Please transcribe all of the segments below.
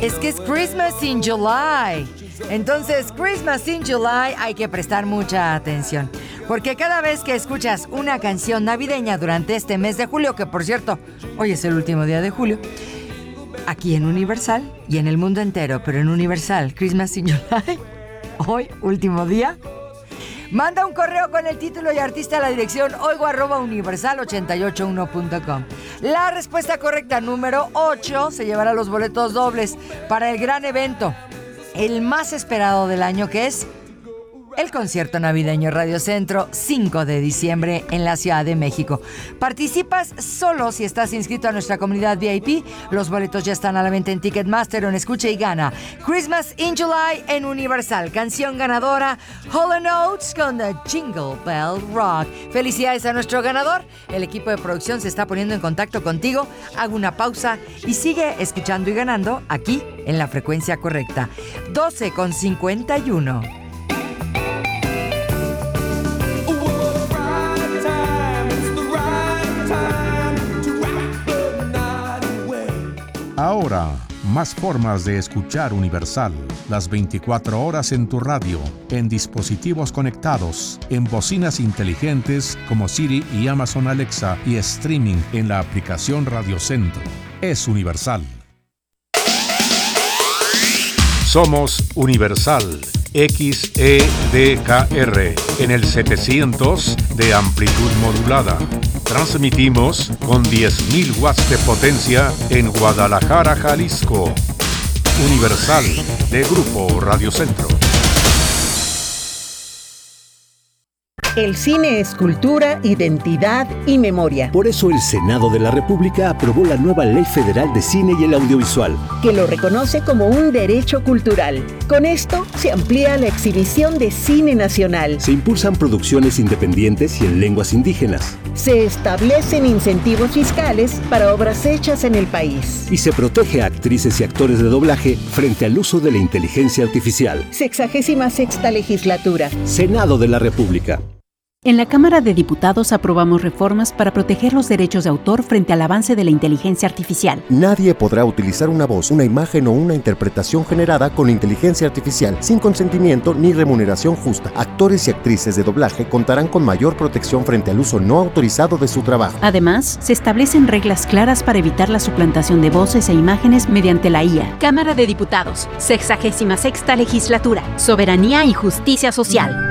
Es que es Christmas in July. Entonces, Christmas in July hay que prestar mucha atención. Porque cada vez que escuchas una canción navideña durante este mes de julio, que por cierto, hoy es el último día de julio, aquí en Universal y en el mundo entero, pero en Universal, Christmas in July, hoy, último día, manda un correo con el título y artista a la dirección oigo@universal881.com. La respuesta correcta, número 8, se llevará los boletos dobles para el gran evento, el más esperado del año, que es el concierto navideño Radio Centro, 5 de diciembre en la Ciudad de México. Participas solo si estás inscrito a nuestra comunidad VIP. Los boletos ya están a la venta en Ticketmaster o en Escucha y Gana. Christmas in July en Universal. Canción ganadora, Hall & Oates con The Jingle Bell Rock. Felicidades a nuestro ganador. El equipo de producción se está poniendo en contacto contigo. Hago una pausa y sigue escuchando y ganando aquí en la frecuencia correcta. 12:51. Ahora, más formas de escuchar Universal. Las 24 horas en tu radio, en dispositivos conectados, en bocinas inteligentes como Siri y Amazon Alexa y streaming en la aplicación Radio Centro. Es Universal. Somos Universal XEDKR en el 700 de amplitud modulada. Transmitimos con 10.000 watts de potencia en Guadalajara, Jalisco. Universal, de Grupo Radio Centro. El cine es cultura, identidad y memoria. Por eso el Senado de la República aprobó la nueva Ley Federal de Cine y el Audiovisual, que lo reconoce como un derecho cultural. Con esto se amplía la exhibición de cine nacional. Se impulsan producciones independientes y en lenguas indígenas. Se establecen incentivos fiscales para obras hechas en el país. Y se protege a actrices y actores de doblaje frente al uso de la inteligencia artificial. 66ª legislatura. Senado de la República. En la Cámara de Diputados aprobamos reformas para proteger los derechos de autor frente al avance de la inteligencia artificial. Nadie podrá utilizar una voz, una imagen o una interpretación generada con inteligencia artificial sin consentimiento ni remuneración justa. Actores y actrices de doblaje contarán con mayor protección frente al uso no autorizado de su trabajo. Además, se establecen reglas claras para evitar la suplantación de voces e imágenes mediante la IA. Cámara de Diputados, 66ª legislatura. Soberanía y justicia social.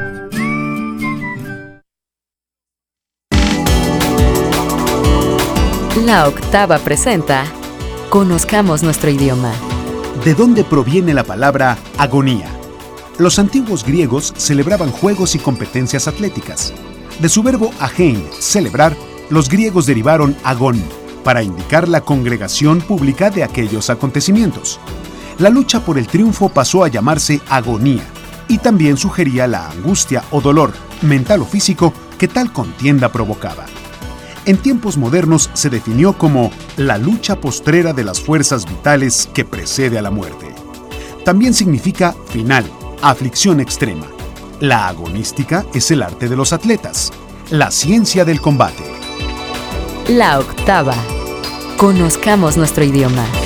La Octava presenta Conozcamos nuestro idioma. ¿De dónde proviene la palabra agonía? Los antiguos griegos celebraban juegos y competencias atléticas. De su verbo agein, celebrar, los griegos derivaron agón, para indicar la congregación pública de aquellos acontecimientos. La lucha por el triunfo pasó a llamarse agonía, y también sugería la angustia o dolor, mental o físico, que tal contienda provocaba. En tiempos modernos se definió como la lucha postrera de las fuerzas vitales que precede a la muerte. También significa final, aflicción extrema. La agonística es el arte de los atletas, la ciencia del combate. La Octava. Conozcamos nuestro idioma.